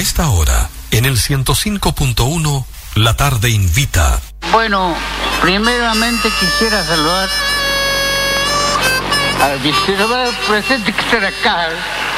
esta hora, en el 105.1, La Tarde Invita. Bueno, primeramente quisiera saludar al visitador presente que está acá,